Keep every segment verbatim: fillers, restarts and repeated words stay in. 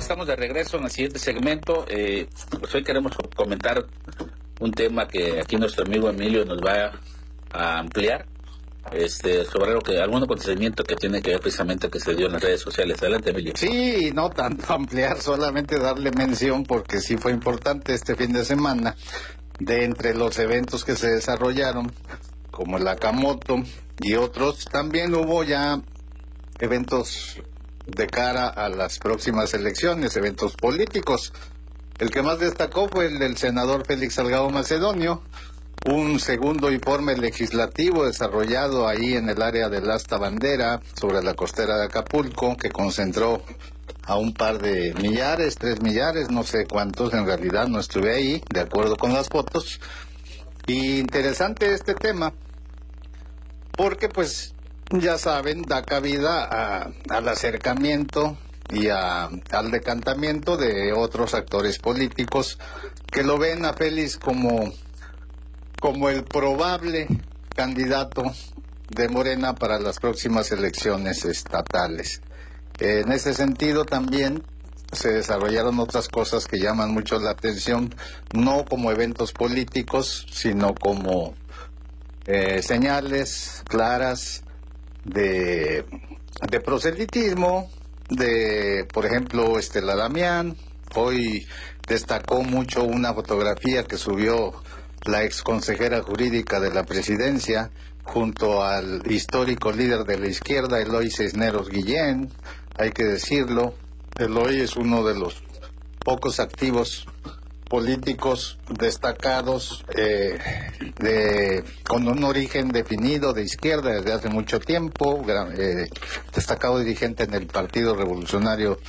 estamos de regreso en el siguiente segmento. Eh, pues hoy queremos comentar un tema que aquí nuestro amigo Emilio nos va a ampliar, este, sobre lo que, algún acontecimiento que tiene que ver precisamente que se dio en las redes sociales. Adelante, Emilio. Sí, no tanto ampliar, solamente darle mención porque sí fue importante este fin de semana. De entre los eventos que se desarrollaron, como el Akamoto y otros, también hubo ya eventos de cara a las próximas elecciones, eventos políticos. El que más destacó fue el del senador Félix Salgado Macedonio, un segundo informe legislativo desarrollado ahí en el área del Asta Bandera, sobre la costera de Acapulco, que concentró a un par de millares, tres millares, no sé cuántos, en realidad no estuve ahí, de acuerdo con las fotos. Y interesante este tema, porque pues ya saben, da cabida a, al acercamiento y a, al decantamiento de otros actores políticos que lo ven a Félix como, como el probable candidato de Morena para las próximas elecciones estatales. En ese sentido también se desarrollaron otras cosas que llaman mucho la atención, no como eventos políticos, sino como eh, señales claras de, de proselitismo, de, por ejemplo, Estela Damián. Hoy destacó mucho una fotografía que subió la ex consejera jurídica de la presidencia junto al histórico líder de la izquierda, Eloy Cisneros Guillén. Hay que decirlo, Eloy es uno de los pocos activos políticos destacados eh, de, con un origen definido de izquierda desde hace mucho tiempo, gran, eh, destacado dirigente en el Partido Revolucionario,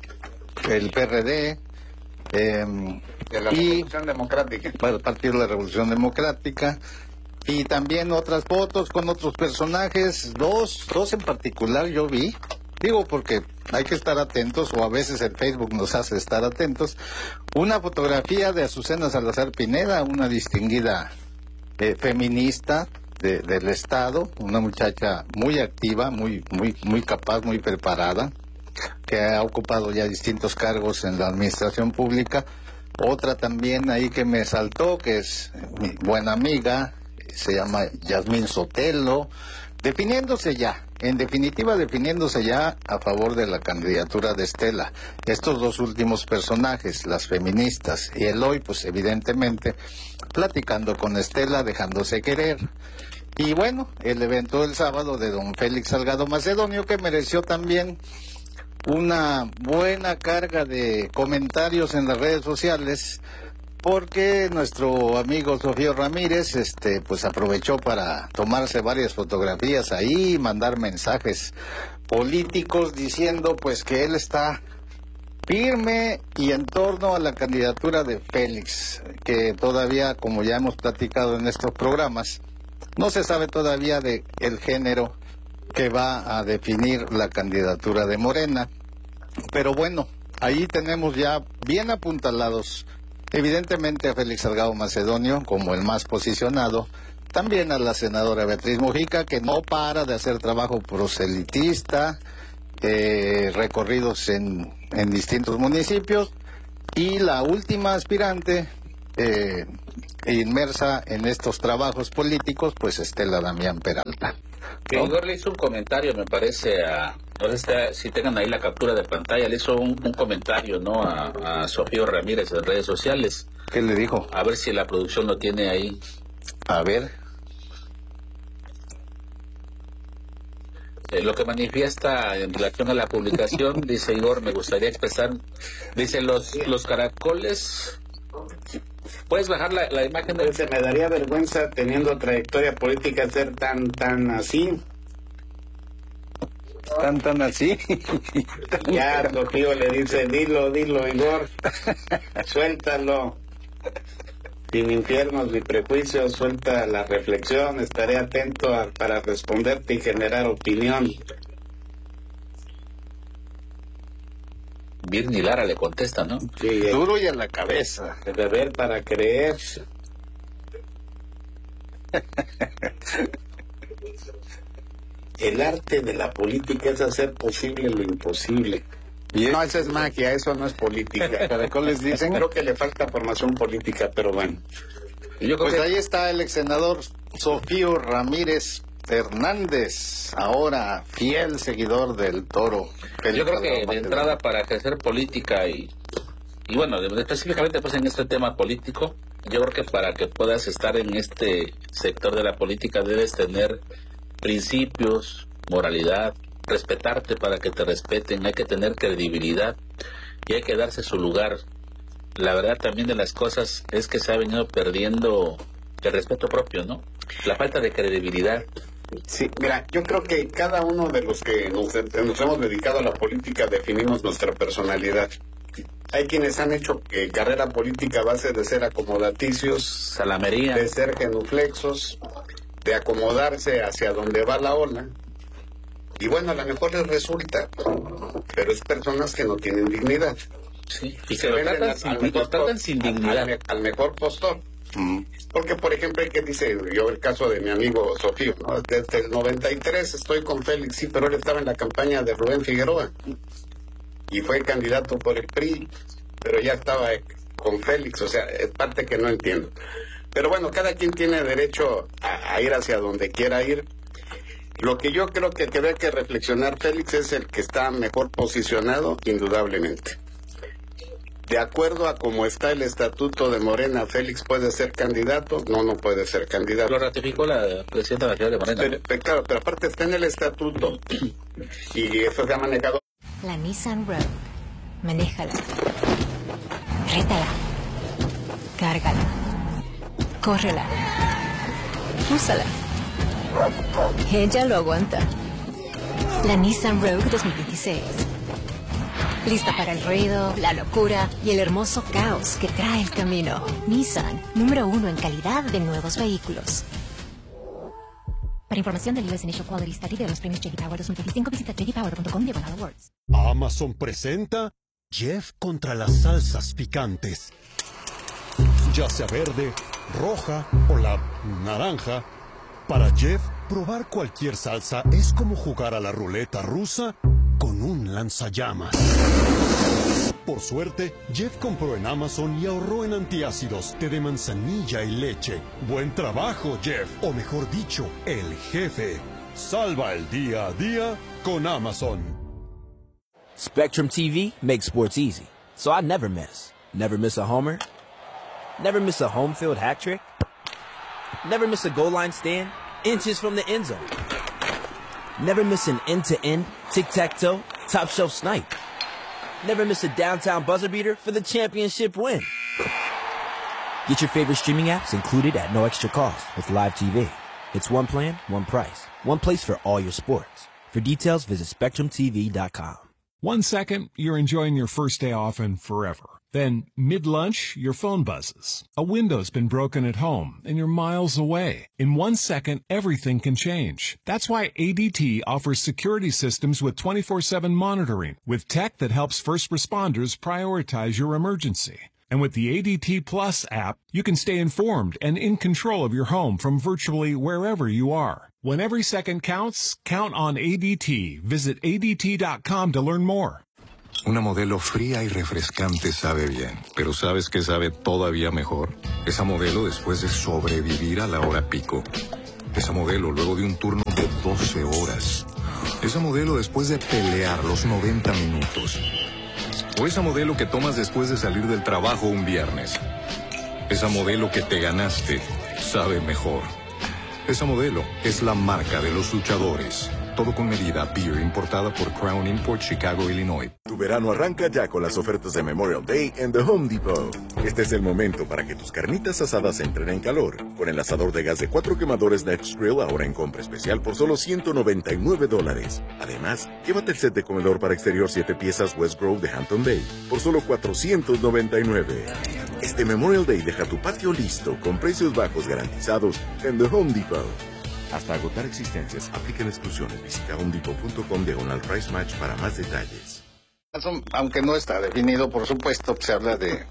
el P R D, eh, de la y Revolución Democrática, para el Partido de la Revolución Democrática, y también otras fotos con otros personajes, dos, dos en particular yo vi. Digo porque hay que estar atentos, o a veces el Facebook nos hace estar atentos. Una fotografía de Azucena Salazar Pineda, una distinguida eh, feminista de, del Estado, una muchacha muy activa, muy, muy, muy capaz, muy preparada, que ha ocupado ya distintos cargos en la administración pública. Otra también ahí que me saltó, que es mi buena amiga, se llama Yasmín Sotelo, definiéndose ya, en definitiva definiéndose ya a favor de la candidatura de Estela. Estos dos últimos personajes, las feministas y Eloy, pues evidentemente platicando con Estela, dejándose querer. Y bueno, el evento del sábado de don Félix Salgado Macedonio, que mereció también una buena carga de comentarios en las redes sociales, porque nuestro amigo Sofío Ramírez este pues aprovechó para tomarse varias fotografías ahí, mandar mensajes políticos diciendo pues que él está firme y en torno a la candidatura de Félix, que todavía, como ya hemos platicado en estos programas, no se sabe todavía de el género que va a definir la candidatura de Morena. Pero bueno, ahí tenemos ya bien apuntalados evidentemente a Félix Salgado Macedonio como el más posicionado, también a la senadora Beatriz Mujica, que no para de hacer trabajo proselitista, eh, recorridos en, en distintos municipios, y la última aspirante eh, inmersa en estos trabajos políticos, pues Estela Damián Peralta. Que Igor le hizo un comentario, me parece, a, no sé si, si tengan ahí la captura de pantalla, le hizo un, un comentario, ¿no?, a, a Sofío Ramírez en redes sociales. ¿Qué le dijo? A ver si la producción lo tiene ahí. A ver. Eh, lo que manifiesta en relación a la publicación, dice Igor, me gustaría expresar, dice, los, los caracoles... ¿Puedes bajar la, la imagen de...? Se me daría vergüenza, teniendo trayectoria política, ser tan, tan así. ¿Tan, tan así? Ya, Sofío le dice, dilo, dilo, Igor, suéltalo. Sin infiernos ni prejuicios, suelta la reflexión, estaré atento a, para responderte y generar opinión. Virni Lara le contesta, ¿no? Sí, duro y a la cabeza. De ver para creer. El arte de la política es hacer posible lo imposible. Y no, eso es magia, eso no es política. Caracoles dicen. Creo que le falta formación política, pero bueno. Yo creo pues que... ahí está el ex senador Sofío Ramírez Hernández, ahora fiel seguidor del Toro. Yo creo que de entrada para ejercer política y, y bueno, específicamente pues en este tema político, yo creo que para que puedas estar en este sector de la política debes tener principios, moralidad, respetarte para que te respeten, hay que tener credibilidad y hay que darse su lugar. La verdad también de las cosas es que se ha venido perdiendo el respeto propio, ¿no? La falta de credibilidad. Sí, mira, yo creo que cada uno de los que nos, nos hemos dedicado a la política definimos nuestra personalidad. Hay quienes han hecho eh, carrera política a base de ser acomodaticios, salamería, de ser genuflexos, de acomodarse hacia donde va la ola. Y bueno, a lo mejor les resulta, pero es personas que no tienen dignidad. Sí, y se, se lo tratan, al, sin, al, mejor, tratan sin dignidad. Al, al, al mejor postor. Mm. Porque, por ejemplo, el que dice, yo el caso de mi amigo Sofío, ¿no? Desde el noventa y tres estoy con Félix, sí, pero él estaba en la campaña de Rubén Figueroa y fue candidato por el P R I, pero ya estaba con Félix, o sea, es parte que no entiendo. Pero bueno, cada quien tiene derecho a, a ir hacia donde quiera ir. Lo que yo creo que debe que reflexionar Félix es el que está mejor posicionado, indudablemente. De acuerdo a cómo está el estatuto de Morena, ¿Félix puede ser candidato? No, no puede ser candidato. Lo ratificó la presidenta nacional de Morena. Pero, pero, claro, pero aparte está en el estatuto y eso se ha manejado. La Nissan Rogue. Manéjala. Rétala. Cárgala. Córrela. Úsala. Ella lo aguanta. La Nissan Rogue dos mil veintiséis. Lista para el ruido, la locura y el hermoso caos que trae el camino. Nissan, número uno en calidad de nuevos vehículos. Para información del U S Initial Quality Study de los premios J D Power dos mil veinticinco, visita j d power punto com diagonal awards. Amazon presenta Jeff contra las salsas picantes. Ya sea verde, roja o la naranja, para Jeff, probar cualquier salsa es como jugar a la ruleta rusa con un lanzallamas. Por suerte, Jeff compró en Amazon y ahorró en antiácidos, té de manzanilla y leche. Buen trabajo, Jeff, o mejor dicho, el jefe. Salva el día a día con Amazon. Spectrum T V makes sports easy, so I never miss. Never miss a homer. Never miss a home field hat trick. Never miss a goal line stand, inches from the end zone. Never miss an end-to-end, tic-tac-toe, top-shelf snipe. Never miss a downtown buzzer beater for the championship win. Get your favorite streaming apps included at no extra cost with Live T V. It's one plan, one price, one place for all your sports. For details, visit spectrum t v dot com. One second, you're enjoying your first day off and forever. Then, mid-lunch, your phone buzzes. A window's been broken at home, and you're miles away. In one second, everything can change. That's why A D T offers security systems with twenty-four seven monitoring, with tech that helps first responders prioritize your emergency. And with the A D T Plus app, you can stay informed and in control of your home from virtually wherever you are. When every second counts, count on A D T. Visit A D T dot com to learn more. Una Modelo fría y refrescante sabe bien, pero ¿sabes qué sabe todavía mejor? Esa Modelo después de sobrevivir a la hora pico. Esa Modelo luego de un turno de doce horas. Esa Modelo después de pelear los noventa minutos. O esa Modelo que tomas después de salir del trabajo un viernes. Esa Modelo que te ganaste sabe mejor. Esa Modelo es la marca de los luchadores. Todo con medida. Beer importada por Crown Import, Chicago, Illinois. Tu verano arranca ya con las ofertas de Memorial Day en The Home Depot. Este es el momento para que tus carnitas asadas entren en calor. Con el asador de gas de cuatro quemadores Next Grill ahora en compra especial por solo ciento noventa y nueve dólares. Además, llévate el set de comedor para exterior siete piezas West Grove de Hampton Bay por solo cuatrocientos noventa y nueve. Este Memorial Day deja tu patio listo con precios bajos garantizados en The Home Depot. Hasta agotar existencias, aplican exclusiones. Visita home depot punto com diagonal price match para más detalles. Aunque no está definido, por supuesto, se habla de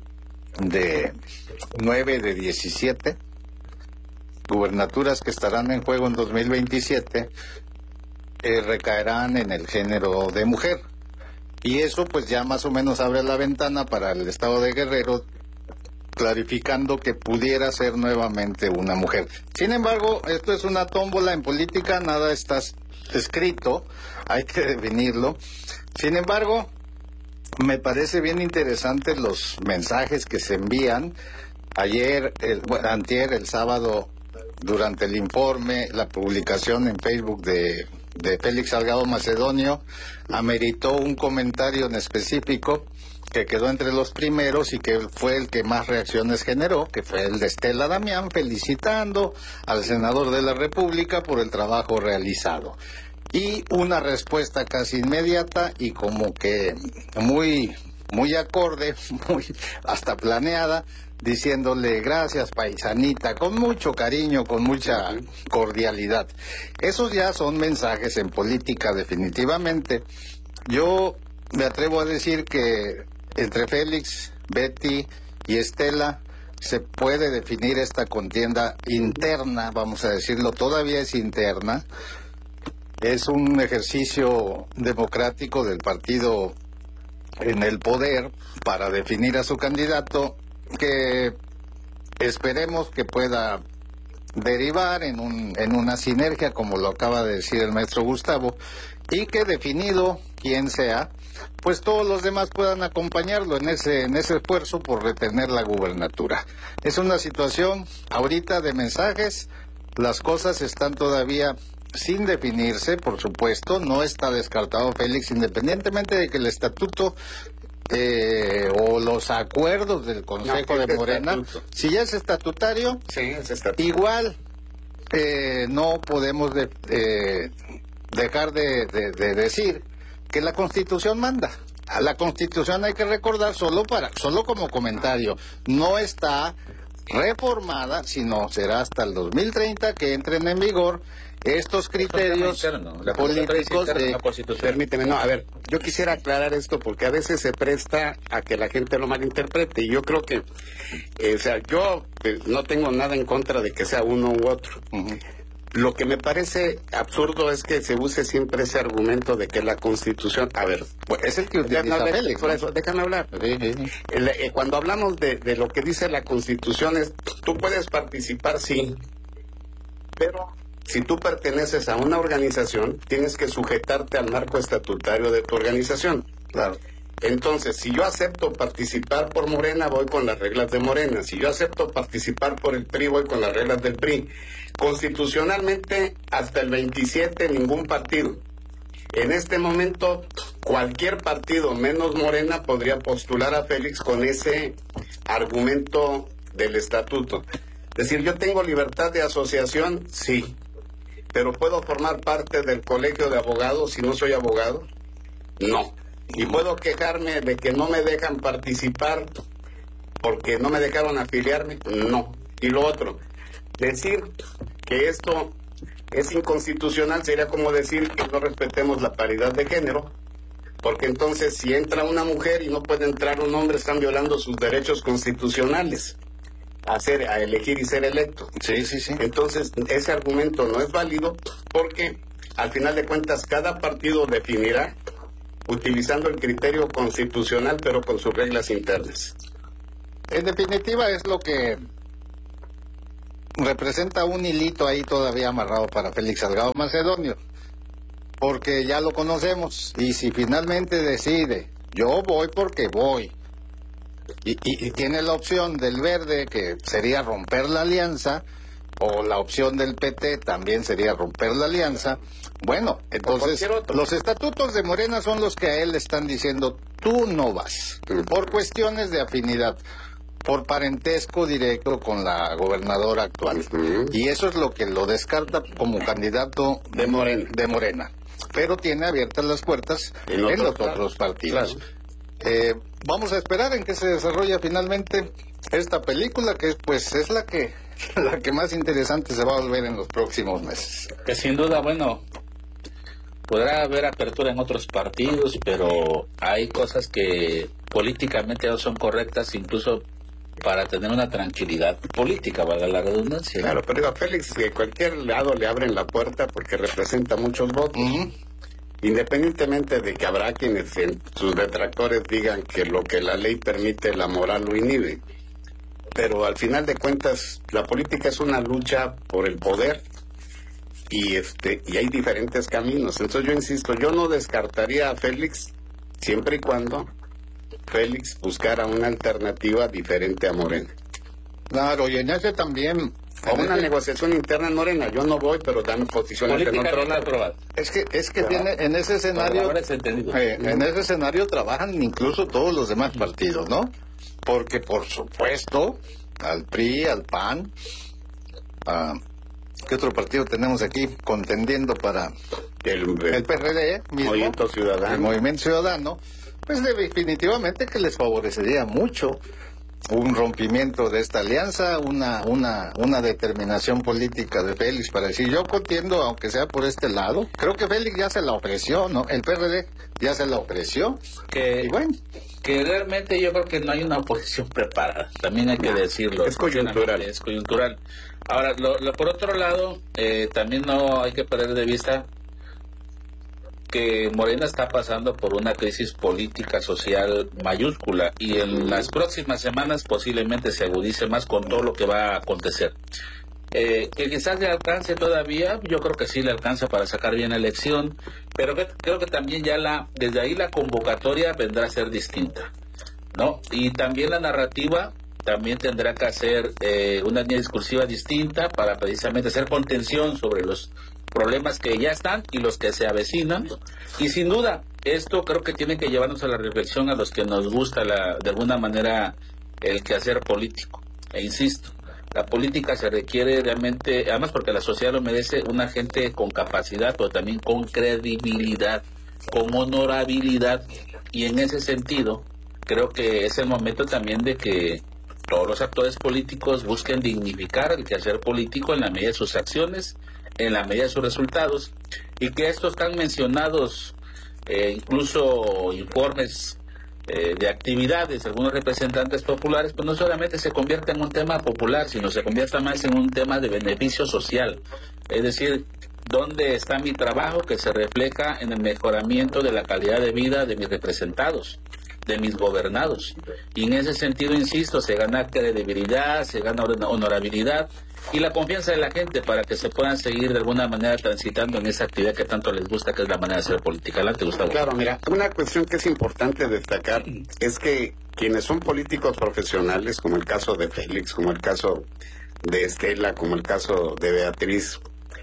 de nueve de diecisiete gubernaturas que estarán en juego en dos mil veintisiete, eh, recaerán en el género de mujer. y eso pues ya más o menos abre la ventana para el estado de Guerrero, clarificando que pudiera ser nuevamente una mujer. Sin embargo, esto es una tómbola en política, nada está escrito, hay que definirlo. Sin embargo, me parece bien interesante los mensajes que se envían. Ayer, el, bueno, antier, el sábado, durante el informe, la publicación en Facebook de, de Félix Salgado Macedonio, ameritó un comentario en específico que quedó entre los primeros y que fue el que más reacciones generó, que fue el de Estela Damián, felicitando al senador de la República por el trabajo realizado. Y una respuesta casi inmediata y como que muy, muy acorde, muy hasta planeada, diciéndole gracias paisanita, con mucho cariño, con mucha cordialidad. Esos ya son mensajes en política definitivamente. Yo me atrevo a decir que entre Félix, Betty y Estela se puede definir esta contienda interna, vamos a decirlo, todavía es interna. Es un ejercicio democrático del partido en el poder para definir a su candidato, que esperemos que pueda derivar en un en una sinergia, como lo acaba de decir el maestro Gustavo, y que definido quien sea, pues todos los demás puedan acompañarlo en ese en ese esfuerzo por retener la gubernatura. Es una situación ahorita de mensajes, las cosas están todavía sin definirse, por supuesto, no está descartado Félix, independientemente de que el estatuto eh, o los acuerdos del Consejo no, de Morena, estatuto. Si ya es estatutario, sí, es estatuto. Igual eh, no podemos de, eh, dejar de, de, de decir que la Constitución manda. A la Constitución hay que recordar solo para solo como comentario, no está reformada, sino será hasta el dos mil treinta que entren en vigor estos criterios la políticos de... Permíteme, no, a ver, yo quisiera aclarar esto porque a veces se presta a que la gente lo malinterprete y yo creo que, eh, o sea, yo eh, no tengo nada en contra de que sea uno u otro. Uh-huh. Lo que me parece absurdo es que se use siempre ese argumento de que la Constitución... A ver, pues es el que utiliza déjame, Félix, por ¿no? eso, déjame hablar. Sí, sí, sí. El, eh, cuando hablamos de, de lo que dice la Constitución, es, tú puedes participar, sí, pero si tú perteneces a una organización, tienes que sujetarte al marco estatutario de tu organización. Claro. Entonces, si yo acepto participar por Morena, voy con las reglas de Morena. Si yo acepto participar por el P R I, voy con las reglas del P R I. Constitucionalmente, hasta el veintisiete, ningún partido. En este momento, cualquier partido, menos Morena, podría postular a Félix con ese argumento del estatuto. Es decir, yo tengo libertad de asociación, sí, pero ¿puedo formar parte del colegio de abogados si no soy abogado? No. ¿Y puedo quejarme de que no me dejan participar porque no me dejaron afiliarme? No. Y lo otro, decir que esto es inconstitucional sería como decir que no respetemos la paridad de género, porque entonces si entra una mujer y no puede entrar un hombre, están violando sus derechos constitucionales a, ser, a elegir y ser electo. Sí, sí, sí. Entonces ese argumento no es válido porque al final de cuentas cada partido definirá utilizando el criterio constitucional pero con sus reglas internas. En definitiva es lo que representa un hilito ahí todavía amarrado para Félix Salgado Macedonio, porque ya lo conocemos y si finalmente decide yo voy porque voy y, y, y tiene la opción del verde que sería romper la alianza o la opción del P T también sería romper la alianza, bueno, entonces los estatutos de Morena son los que a él le están diciendo tú no vas, por cuestiones de afinidad, por parentesco directo con la gobernadora actual. Uh-huh. Y eso es lo que lo descarta como candidato de Morena. De Morena. Pero tiene abiertas las puertas en, en los claro. otros partidos. Claro. Eh, vamos a esperar en que se desarrolle finalmente esta película, que pues es la que la que más interesante se va a volver en los próximos meses. Que sin duda, bueno, podrá haber apertura en otros partidos, pero hay cosas que políticamente no son correctas, incluso para tener una tranquilidad política, valga la redundancia. Claro, pero a Félix de cualquier lado le abren la puerta porque representa muchos votos. Uh-huh. independientemente de que habrá quienes en sus detractores digan que lo que la ley permite, la moral lo inhibe. Pero al final de cuentas, la política es una lucha por el poder y este y hay diferentes caminos. Entonces yo insisto, yo no descartaría a Félix siempre y cuando Félix buscara una alternativa diferente a Morena. Claro, y en ese también... O una ese... negociación interna en Morena, yo no voy, pero dame posiciones en otro lado. Es que, es que tiene, en ese escenario, eh, en ese escenario trabajan incluso todos los demás partidos, ¿no? Porque por supuesto, al P R I, al P A N, a, ¿qué otro partido tenemos aquí contendiendo para el, el P R D mismo? Movimiento Ciudadano. El Movimiento Ciudadano, pues definitivamente que les favorecería mucho un rompimiento de esta alianza, una una una determinación política de Félix para decir, yo contiendo aunque sea por este lado. Creo que Félix ya se la ofreció, ¿no? El P R D ya se la ofreció. Que, y bueno, que realmente yo creo que no hay una oposición preparada, también hay que decirlo. Es coyuntural. Es coyuntural. Ahora, lo, lo, por otro lado, eh, también no hay que perder de vista que Morena está pasando por una crisis política social mayúscula y en las próximas semanas posiblemente se agudice más con todo lo que va a acontecer. Eh, que quizás le alcance todavía, yo creo que sí le alcanza para sacar bien la elección, pero que, creo que también ya la desde ahí la convocatoria vendrá a ser distinta, ¿no? Y también la narrativa también tendrá que hacer eh, una línea discursiva distinta para precisamente hacer contención sobre los problemas que ya están y los que se avecinan. Y sin duda, esto creo que tiene que llevarnos a la reflexión a los que nos gusta la, de alguna manera el quehacer político. E insisto, la política se requiere realmente, además porque la sociedad lo merece, una gente con capacidad, pero también con credibilidad, con honorabilidad. Y en ese sentido, creo que es el momento también de que todos los actores políticos busquen dignificar el quehacer político en la medida de sus acciones, en la medida de sus resultados, y que estos tan mencionados, eh, incluso informes eh, de actividades de algunos representantes populares, pues no solamente se convierta en un tema popular, sino se convierta más en un tema de beneficio social. Es decir, ¿dónde está mi trabajo que se refleja en el mejoramiento de la calidad de vida de mis representados, de mis gobernados? Y en ese sentido, insisto, se gana credibilidad, se gana honorabilidad y la confianza de la gente para que se puedan seguir de alguna manera transitando en esa actividad que tanto les gusta, que es la manera de hacer política. Adelante, Gustavo. Claro, mira, una cuestión que es importante destacar es que quienes son políticos profesionales, como el caso de Félix, como el caso de Estela, como el caso de Beatriz,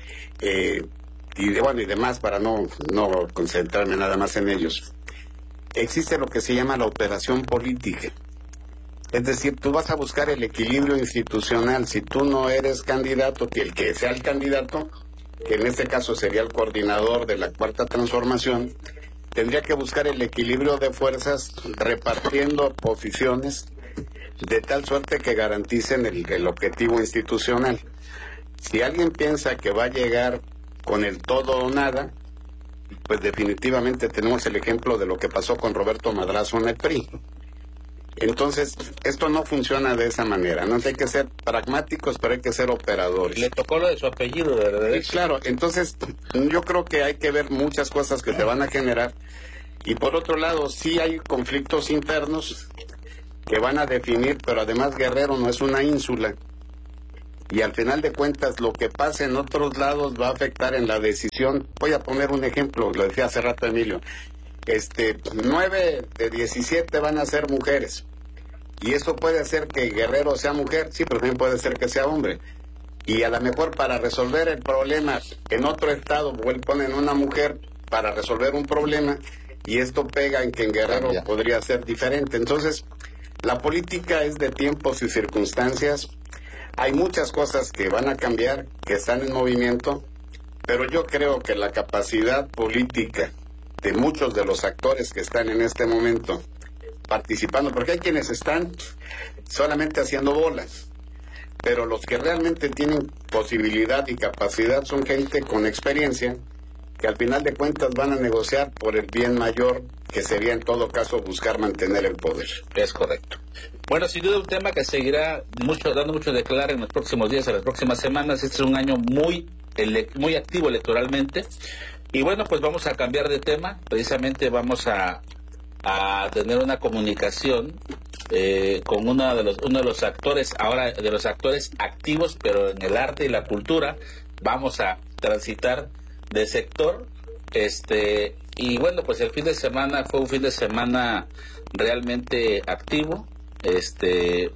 eh, y de, bueno, y demás, para no, no concentrarme nada más en ellos, existe lo que se llama la operación política. Es decir, tú vas a buscar el equilibrio institucional. Si tú no eres candidato, que el que sea el candidato, que en este caso sería el coordinador de la Cuarta Transformación, tendría que buscar el equilibrio de fuerzas repartiendo posiciones de tal suerte que garanticen el, el objetivo institucional. Si alguien piensa que va a llegar con el todo o nada, pues definitivamente tenemos el ejemplo de lo que pasó con Roberto Madrazo en el P R I. Entonces, esto no funciona de esa manera, no hay que ser pragmáticos, pero hay que ser operadores. Le tocó lo de su apellido, ¿verdad? Sí, claro, entonces yo creo que hay que ver muchas cosas que te van a generar, y por otro lado, sí hay conflictos internos que van a definir, pero además Guerrero no es una ínsula, y al final de cuentas lo que pase en otros lados va a afectar en la decisión. Voy a poner un ejemplo, lo decía hace rato Emilio, este, nueve de diecisiete van a ser mujeres. Y eso puede hacer que Guerrero sea mujer, sí, pero también puede ser que sea hombre. Y a lo mejor para resolver el problema en otro estado ponen una mujer para resolver un problema, y esto pega en que en Guerrero ya podría ser diferente. Entonces, la política es de tiempos y circunstancias. Hay muchas cosas que van a cambiar, que están en movimiento, pero yo creo que la capacidad política de muchos de los actores que están en este momento participando, porque hay quienes están solamente haciendo bolas, pero los que realmente tienen posibilidad y capacidad son gente con experiencia, que al final de cuentas van a negociar por el bien mayor, que sería en todo caso buscar mantener el poder. Es correcto. Bueno, sin duda un tema que seguirá mucho dando mucho de claro en los próximos días, en las próximas semanas. Este es un año muy, ele muy activo electoralmente. Y bueno, pues vamos a cambiar de tema. Precisamente vamos a, a tener una comunicación eh, con uno de los uno de los actores, ahora de los actores activos, pero en el arte y la cultura. Vamos a transitar de sector. Este y bueno, pues el fin de semana fue un fin de semana realmente activo. Este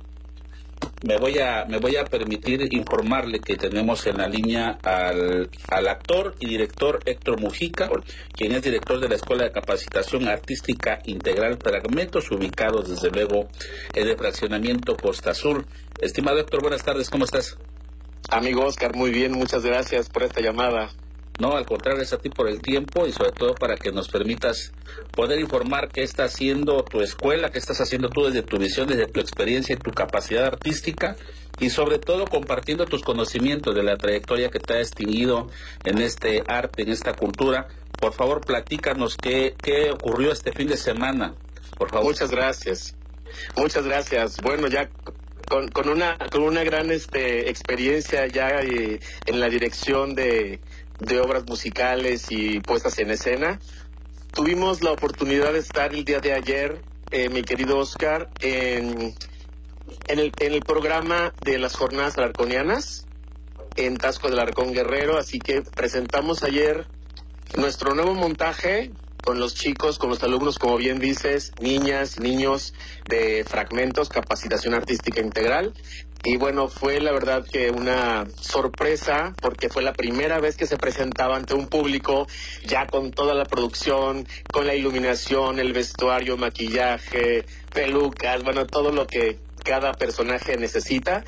me voy a me voy a permitir informarle que tenemos en la línea al, al actor y director Héctor Mujica, quien es director de la Escuela de Capacitación Artística Integral Fragmentos, ubicados desde luego en el fraccionamiento Costa Sur. Estimado Héctor, buenas tardes, ¿cómo estás? Amigo Oscar, muy bien, muchas gracias por esta llamada. No, al contrario, es a ti por el tiempo y sobre todo para que nos permitas poder informar qué está haciendo tu escuela, qué estás haciendo tú desde tu visión, desde tu experiencia y tu capacidad artística, y sobre todo compartiendo tus conocimientos de la trayectoria que te ha distinguido en este arte, en esta cultura. Por favor, platícanos qué, qué ocurrió este fin de semana, por favor. Muchas gracias, muchas gracias. Bueno, ya con, con una con una gran este experiencia ya eh, en la dirección de de obras musicales y puestas en escena. Tuvimos la oportunidad de estar el día de ayer, eh, mi querido Oscar, en, en, el, en el programa de las Jornadas Alarconianas en Taxco del Alarcón Guerrero, así que presentamos ayer nuestro nuevo montaje con los chicos, con los alumnos, como bien dices, niñas, niños de Fragmentos, Capacitación Artística Integral. Y bueno, fue la verdad que una sorpresa, porque fue la primera vez que se presentaba ante un público, ya con toda la producción, con la iluminación, el vestuario, maquillaje, pelucas, bueno, todo lo que cada personaje necesita.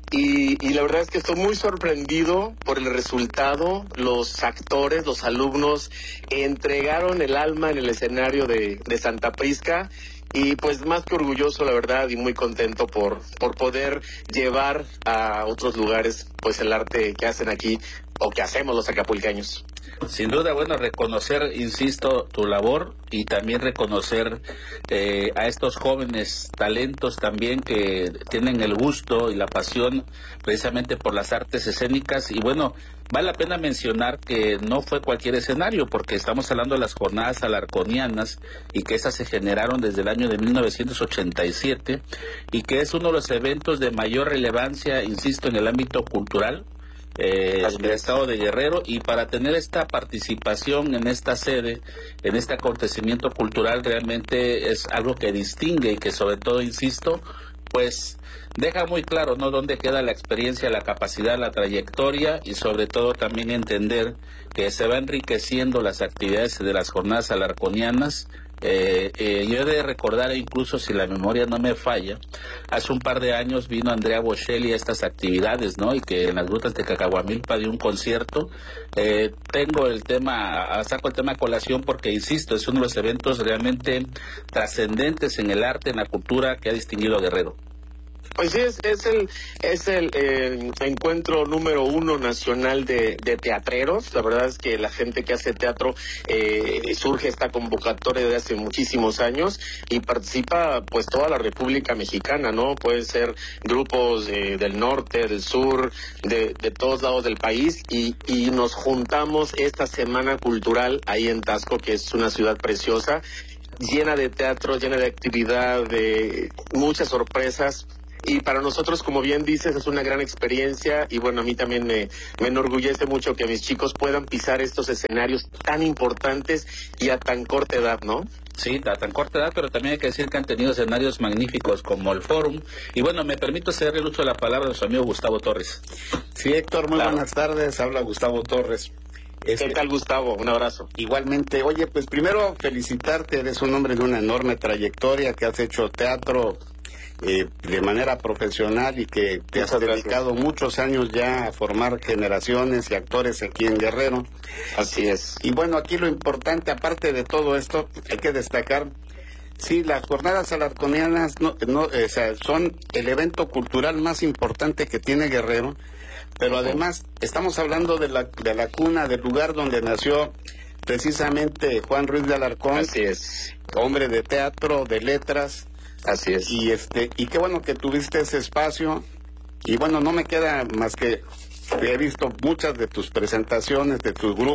Y, y la verdad es que estoy muy sorprendido por el resultado. Los actores, los alumnos entregaron el alma en el escenario de, de Santa Prisca. Y pues más que orgulloso, la verdad, y muy contento por, por poder llevar a otros lugares pues el arte que hacen aquí o que hacemos los acapulqueños. Sin duda, bueno, reconocer, insisto, tu labor y también reconocer eh, a estos jóvenes talentos también que tienen el gusto y la pasión precisamente por las artes escénicas. Y bueno, vale la pena mencionar que no fue cualquier escenario, porque estamos hablando de las Jornadas Alarconianas y que esas se generaron desde el año de mil novecientos ochenta y siete y que es uno de los eventos de mayor relevancia, insisto, en el ámbito cultural Eh, del estado de Guerrero. Y para tener esta participación en esta sede, en este acontecimiento cultural, realmente es algo que distingue y que sobre todo, insisto, pues deja muy claro, ¿no?, dónde queda la experiencia, la capacidad, la trayectoria y sobre todo también entender que se va enriqueciendo las actividades de las Jornadas Alarconianas. Eh, eh, yo he de recordar, incluso si la memoria no me falla, hace un par de años vino Andrea Bocelli a estas actividades, ¿no? Y que en las grutas de Cacahuamilpa dio un concierto. Eh, tengo el tema, saco el tema a colación porque, insisto, es uno de los eventos realmente trascendentes en el arte, en la cultura que ha distinguido a Guerrero. Pues sí, es, es el es el eh, encuentro número uno nacional de, de teatreros. La verdad es que la gente que hace teatro eh, surge esta convocatoria desde hace muchísimos años y participa pues toda la República Mexicana, ¿no? Pueden ser grupos eh, del norte, del sur, de, de todos lados del país y, y nos juntamos esta semana cultural ahí en Taxco, que es una ciudad preciosa, llena de teatro, llena de actividad, de muchas sorpresas. Y para nosotros, como bien dices, es una gran experiencia y bueno, a mí también me, me enorgullece mucho que mis chicos puedan pisar estos escenarios tan importantes y a tan corta edad, ¿no? Sí, a tan corta edad, pero también hay que decir que han tenido escenarios magníficos como el Fórum. Y bueno, me permito cederle el uso de la palabra a su amigo Gustavo Torres. Sí, Héctor, muy claro. Buenas tardes, habla Gustavo Torres. Este, ¿Qué tal, Gustavo? Un abrazo. Igualmente. Oye, pues primero felicitarte, eres un hombre de una enorme trayectoria, que has hecho teatro eh, de manera profesional y que te Muchas has dedicado gracias. muchos años ya a formar generaciones y actores aquí en Guerrero. Así es. Y bueno, aquí lo importante, aparte de todo esto, hay que destacar, sí, las Jornadas Alarconianas no, no, o sea, son el evento cultural más importante que tiene Guerrero, pero además estamos hablando de la, de la cuna, del lugar donde nació precisamente Juan Ruiz de Alarcón. Así es. Hombre de teatro, de letras. Así es. Y este, y qué bueno que tuviste ese espacio. Y bueno, no me queda más que he visto muchas de tus presentaciones, de tu grupo,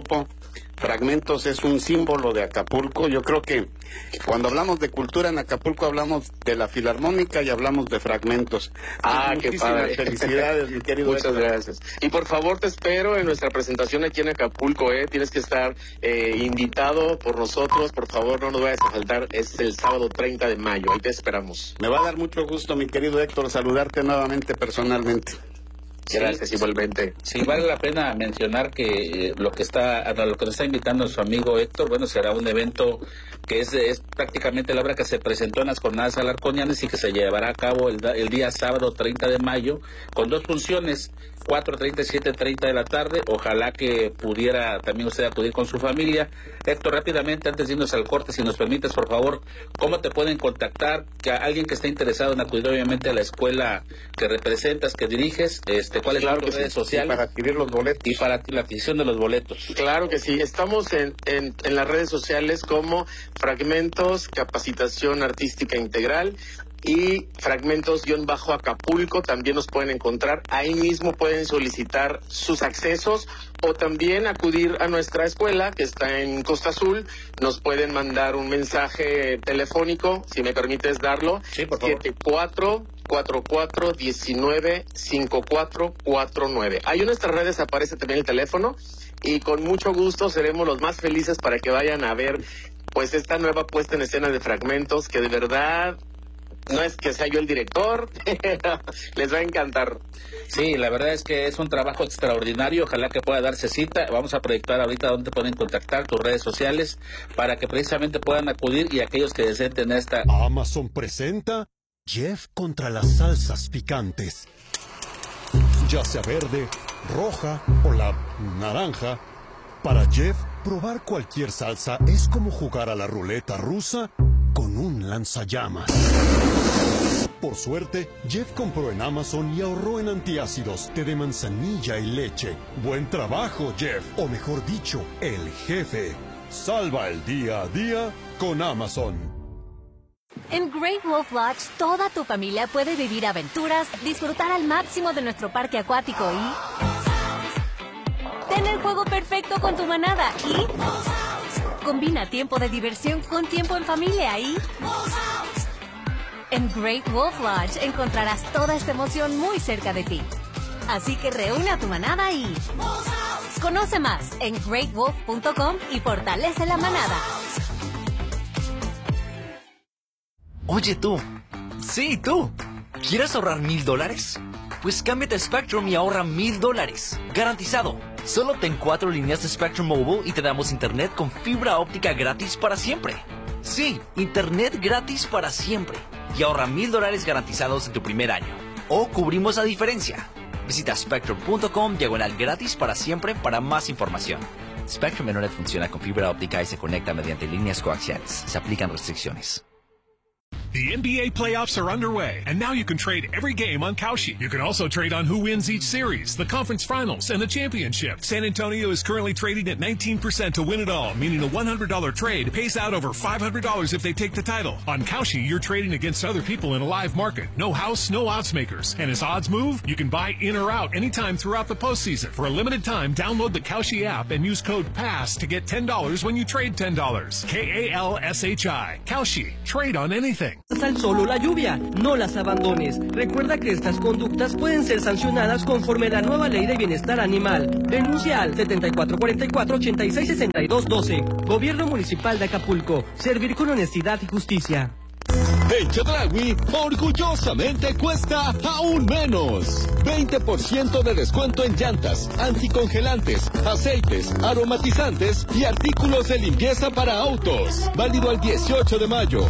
Fragmentos es un símbolo de Acapulco. Yo creo que cuando hablamos de cultura en Acapulco hablamos de la Filarmónica y hablamos de Fragmentos. Ah, qué padre. Felicidades, mi querido Muchas Héctor. gracias. Y por favor te espero en nuestra presentación aquí en Acapulco, ¿eh? Tienes que estar eh, invitado por nosotros, por favor no nos vayas a faltar, es el sábado treinta de mayo, ahí te esperamos. Me va a dar mucho gusto, mi querido Héctor, saludarte nuevamente personalmente. Gracias, sí, igualmente. Sí, vale la pena mencionar que eh, lo que está a lo que nos está invitando su amigo Héctor, bueno, será un evento que es, es prácticamente la obra que se presentó en las jornadas alarconianas y que se llevará a cabo el, el día sábado treinta de mayo con dos funciones, cuatro treinta y siete treinta de la tarde. Ojalá que pudiera también usted acudir con su familia. Héctor, rápidamente, antes de irnos al corte, si nos permites, por favor, ¿cómo te pueden contactar? Que alguien que esté interesado en acudir, obviamente, a la escuela que representas, que diriges, este, ¿cuáles Claro son tus que redes sí, sociales? Para adquirir los boletos. Y para la adquisición de los boletos. Claro que sí, estamos en, en, en las redes sociales como Fragmentos Capacitación Artística Integral y Fragmentos-Acapulco, también nos pueden encontrar, ahí mismo pueden solicitar sus accesos o también acudir a nuestra escuela que está en Costa Azul, nos pueden mandar un mensaje telefónico, si me permites darlo, sí, por favor. siete cuatro cuatro cuatro uno nueve cinco cuatro cuatro nueve. Ahí en nuestras redes aparece también el teléfono y con mucho gusto seremos los más felices para que vayan a ver pues esta nueva puesta en escena de Fragmentos, que de verdad no es que sea yo el director, les va a encantar. Sí, la verdad es que es un trabajo extraordinario, ojalá que pueda darse cita. Vamos a proyectar ahorita dónde pueden contactar, tus redes sociales, para que precisamente puedan acudir y aquellos que deseen tener esta... Amazon presenta Jeff contra las salsas picantes. Ya sea verde, roja o la naranja, para Jeff, probar cualquier salsa es como jugar a la ruleta rusa con un lanzallamas. Por suerte, Jeff compró en Amazon y ahorró en antiácidos, té de manzanilla y leche. Buen trabajo, Jeff, o mejor dicho, el jefe. Salva el día a día con Amazon. En Great Wolf Lodge, toda tu familia puede vivir aventuras, disfrutar al máximo de nuestro parque acuático y... ten el juego perfecto con tu manada y... combina tiempo de diversión con tiempo en familia y... en Great Wolf Lodge encontrarás toda esta emoción muy cerca de ti. Así que reúne a tu manada y... conoce más en great wolf punto com y fortalece la manada. Oye tú, sí tú, ¿quieres ahorrar mil dólares? Pues cámbiate a Spectrum y ahorra mil dólares, garantizado. Solo ten cuatro líneas de Spectrum Mobile y te damos internet con fibra óptica gratis para siempre. Sí, internet gratis para siempre. Y ahorra mil dólares garantizados en tu primer año. O cubrimos la diferencia. Visita spectrum punto com diagonal gratis para siempre para más información. Spectrum Internet funciona con fibra óptica y se conecta mediante líneas coaxiales. Se aplican restricciones. The N B A playoffs are underway, and now you can trade every game on Kalshi. You can also trade on who wins each series, the conference finals, and the championship. San Antonio is currently trading at nineteen percent to win it all, meaning a one hundred dollars trade pays out over five hundred dollars if they take the title. On Kalshi, you're trading against other people in a live market. No house, no odds makers. And as odds move, you can buy in or out anytime throughout the postseason. For a limited time, download the Kalshi app and use code PASS to get ten dollars when you trade ten dollars. K A L S H I. Kalshi. Trade on anything. Al sol o la lluvia, no las abandones. Recuerda que estas conductas pueden ser sancionadas conforme a la nueva ley de bienestar animal. Denuncia al setenta y cuatro cuarenta y cuatro ochenta y seis sesenta y dos doce. Gobierno Municipal de Acapulco. Servir con honestidad y justicia. En Chedraui, orgullosamente cuesta aún menos. veinte por ciento de descuento en llantas, anticongelantes, aceites, aromatizantes y artículos de limpieza para autos. Válido al dieciocho de mayo.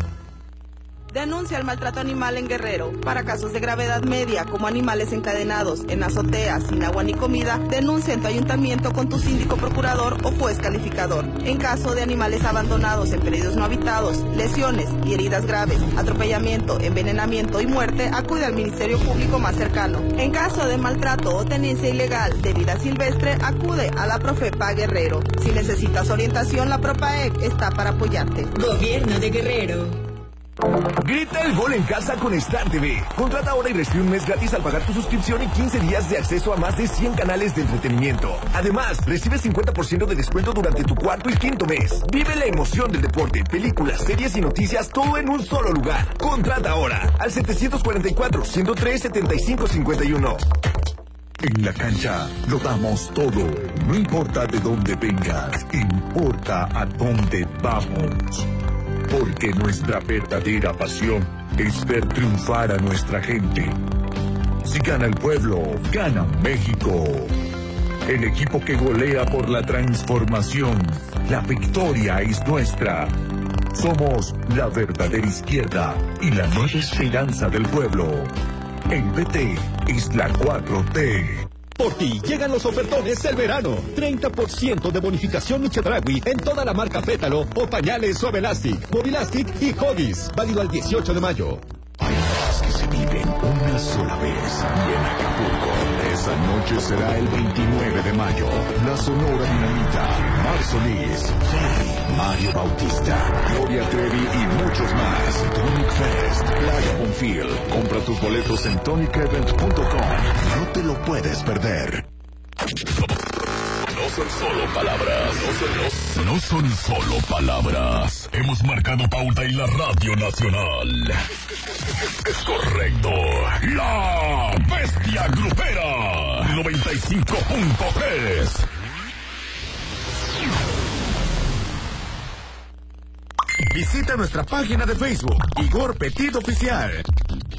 Denuncia el maltrato animal en Guerrero. Para casos de gravedad media, como animales encadenados, en azoteas, sin agua ni comida, denuncia en tu ayuntamiento con tu síndico procurador o juez calificador. En caso de animales abandonados en predios no habitados, lesiones y heridas graves, atropellamiento, envenenamiento y muerte, acude al Ministerio Público más cercano. En caso de maltrato o tenencia ilegal de vida silvestre, acude a la Profepa Guerrero. Si necesitas orientación, la Propaec está para apoyarte. Gobierno de Guerrero. Grita el gol en casa con Star T V. Contrata ahora y recibe un mes gratis al pagar tu suscripción y quince días de acceso a más de cien canales de entretenimiento. Además, recibe cincuenta por ciento de descuento durante tu cuarto y quinto mes. Vive la emoción del deporte, películas, series y noticias, todo en un solo lugar. Contrata ahora al setecientos cuarenta y cuatro, ciento tres, setenta y cinco cincuenta y uno. En la cancha lo damos todo. No importa de dónde vengas, importa a dónde vamos. Porque nuestra verdadera pasión es ver triunfar a nuestra gente. Si gana el pueblo, gana México. El equipo que golea por la transformación. La victoria es nuestra. Somos la verdadera izquierda y la nueva esperanza del pueblo. El P T es la cuatro T. Por ti llegan los ofertones del verano. treinta por ciento de bonificación Chedraui en toda la marca Pétalo o pañales Suavelastic, Movilastic y Huggies. Válido al dieciocho de mayo. Hay días que se viven una sola vez. Y en Acapulco, esa noche será el veintinueve de mayo. La Sonora Dinamita, Mar Solís, Faye, Mario Bautista, Gloria Trevi y muchos más. Tonic Fest, Playa Bonfil. Compra tus boletos en tonic event punto com. No te lo puedes perder. No son solo palabras, no son, no, no son solo palabras. Hemos marcado pauta en la Radio Nacional. Es correcto. La Bestia Grupera. noventa y cinco punto tres. Visita nuestra página de Facebook, Igor Petit Oficial.